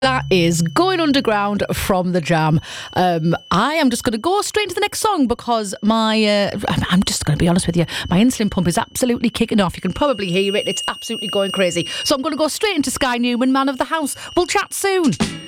That is Going Underground from The Jam. I am just going to go straight into the next song because I'm just going to be honest with you, my insulin pump is absolutely kicking off. You can probably hear it. It's absolutely going crazy. So I'm going to go straight into Sky Newman, Man of the House. We'll chat soon.